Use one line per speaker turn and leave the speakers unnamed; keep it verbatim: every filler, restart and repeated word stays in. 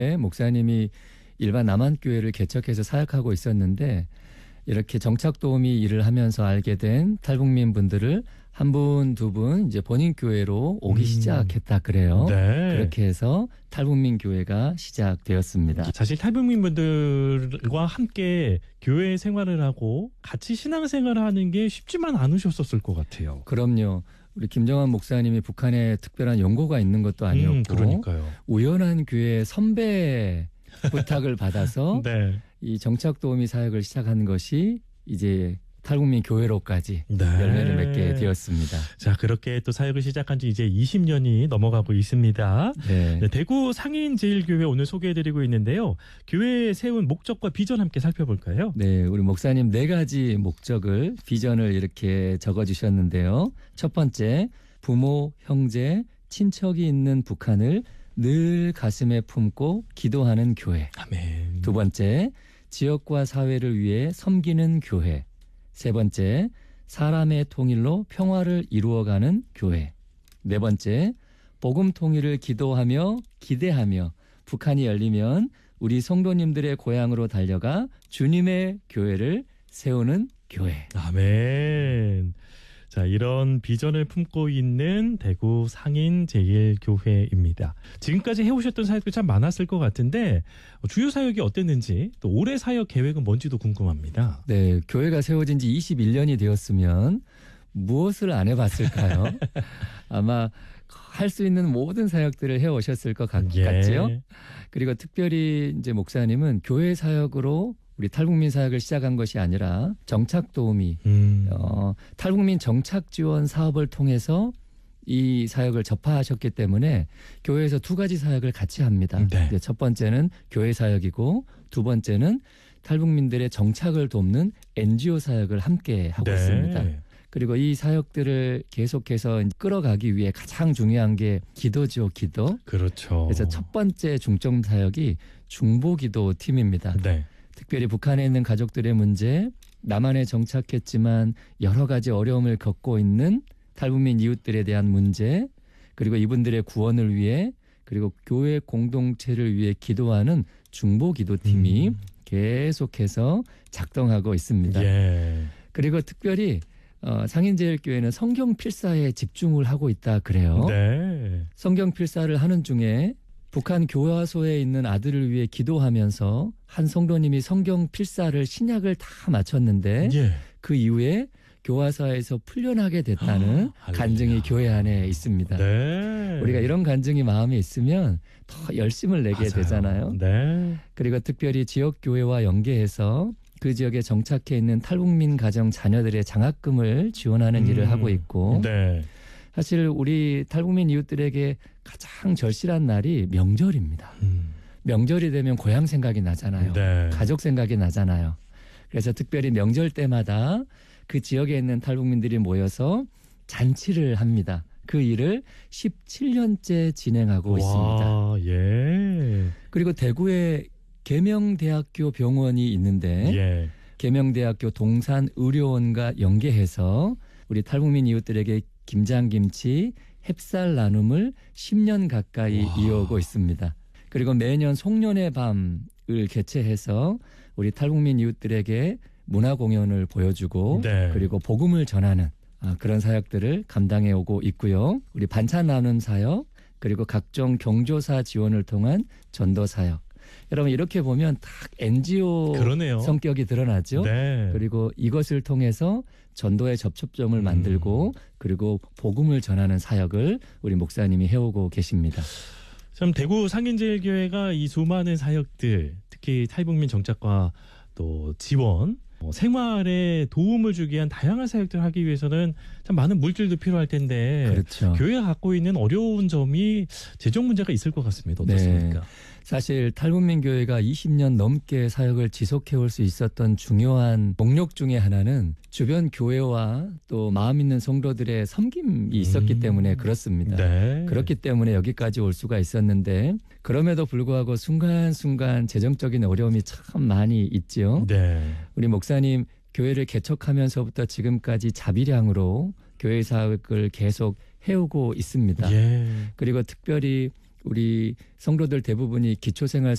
목사님이 일반 남한교회를 개척해서 사역하고 있었는데 이렇게 정착도우미 일을 하면서 알게 된 탈북민 분들을 한 분, 두 분 이제 본인 교회로 오기 음. 시작했다 그래요. 네. 그렇게 해서 탈북민 교회가 시작되었습니다.
사실 탈북민 분들과 함께 교회 생활을 하고 같이 신앙생활을 하는 게 쉽지만 않으셨었을 것 같아요.
그럼요. 우리 김정환 목사님이 북한에 특별한 연고가 있는 것도 아니었고
음, 그러니까요.
우연한 교회 선배 부탁을 받아서 네. 이 정착도우미 사역을 시작한 것이 이제 탈북민 교회로까지 네. 열매를 맺게 되었습니다.
자, 그렇게 또 사역을 시작한 지 이제 이십 년이 넘어가고 있습니다. 네. 네, 대구 상인제일교회 오늘 소개해드리고 있는데요. 교회에 세운 목적과 비전 함께 살펴볼까요?
네, 우리 목사님 네 가지 목적을, 비전을 이렇게 적어주셨는데요. 첫 번째, 부모, 형제, 친척이 있는 북한을 늘 가슴에 품고 기도하는 교회.
아멘.
두 번째, 지역과 사회를 위해 섬기는 교회. 세 번째, 사람의 통일로 평화를 이루어가는 교회. 네 번째, 복음 통일을 기도하며 기대하며 북한이 열리면 우리 성도님들의 고향으로 달려가 주님의 교회를 세우는 교회.
아멘. 자, 이런 비전을 품고 있는 대구 상인제일교회입니다. 지금까지 해오셨던 사역도 참 많았을 것 같은데 주요 사역이 어땠는지 또 올해 사역 계획은 뭔지도 궁금합니다.
네, 교회가 세워진 지 이십일 년이 되었으면 무엇을 안 해봤을까요? 아마 할 수 있는 모든 사역들을 해오셨을 것 같, 예. 같죠? 그리고 특별히 이제 목사님은 교회 사역으로 우리 탈북민 사역을 시작한 것이 아니라 정착도우미, 음. 어, 탈북민 정착지원 사업을 통해서 이 사역을 접하셨기 때문에 교회에서 두 가지 사역을 같이 합니다. 네. 첫 번째는 교회 사역이고 두 번째는 탈북민들의 정착을 돕는 엔지오 사역을 함께 하고 네. 있습니다. 그리고 이 사역들을 계속해서 끌어가기 위해 가장 중요한 게 기도죠, 기도.
그렇죠.
그래서 첫 번째 중점 사역이 중보기도 팀입니다. 네. 특별히 북한에 있는 가족들의 문제, 남한에 정착했지만 여러 가지 어려움을 겪고 있는 탈북민 이웃들에 대한 문제, 그리고 이분들의 구원을 위해 그리고 교회 공동체를 위해 기도하는 중보기도팀이 음. 계속해서 작동하고 있습니다. 예. 그리고 특별히 어, 상인제일교회는 성경 필사에 집중을 하고 있다 그래요. 네. 성경 필사를 하는 중에 북한 교화소에 있는 아들을 위해 기도하면서 한 성도님이 성경 필사를 신약을 다 마쳤는데 예. 그 이후에 교화소에서 풀려나게 됐다는 아, 간증이 교회 안에 있습니다. 네. 우리가 이런 간증이 마음에 있으면 더 열심을 내게 맞아요. 되잖아요. 네. 그리고 특별히 지역교회와 연계해서 그 지역에 정착해 있는 탈북민 가정 자녀들의 장학금을 지원하는 음. 일을 하고 있고 네. 사실 우리 탈북민 이웃들에게 가장 절실한 날이 명절입니다. 음. 명절이 되면 고향 생각이 나잖아요. 네. 가족 생각이 나잖아요. 그래서 특별히 명절 때마다 그 지역에 있는 탈북민들이 모여서 잔치를 합니다. 그 일을 십칠 년째 진행하고 와, 있습니다. 예. 그리고 대구에 계명대학교 병원이 있는데 예. 계명대학교 동산의료원과 연계해서 우리 탈북민 이웃들에게 김장김치, 햅쌀 나눔을 십 년 가까이 와. 이어오고 있습니다. 그리고 매년 송년회 밤을 개최해서 우리 탈북민 이웃들에게 문화 공연을 보여주고 네. 그리고 복음을 전하는 그런 사역들을 감당해 오고 있고요. 우리 반찬 나눔 사역 그리고 각종 경조사 지원을 통한 전도 사역. 여러분 이렇게 보면 딱 엔지오 그러네요. 성격이 드러나죠. 네. 그리고 이것을 통해서 전도의 접촉점을 음. 만들고 그리고 복음을 전하는 사역을 우리 목사님이 해오고 계십니다.
참 대구 상인제일교회가 이 수많은 사역들, 특히 탈북민 정착과 또 지원, 어, 생활에 도움을 주기 위한 다양한 사역들을 하기 위해서는 참 많은 물질도 필요할 텐데 그렇죠. 교회가 갖고 있는 어려운 점이 재정 문제가 있을 것 같습니다. 어떻습니까?
네. 사실 탈북민 교회가 이십 년 넘게 사역을 지속해올 수 있었던 중요한 목록 중에 하나는 주변 교회와 또 마음 있는 성도들의 섬김이 있었기 음. 때문에 그렇습니다. 네. 그렇기 때문에 여기까지 올 수가 있었는데 그럼에도 불구하고 순간순간 재정적인 어려움이 참 많이 있죠. 네. 우리 목사님 교회를 개척하면서부터 지금까지 자비량으로 교회 사역을 계속 해오고 있습니다. 예. 그리고 특별히 우리 성도들 대부분이 기초생활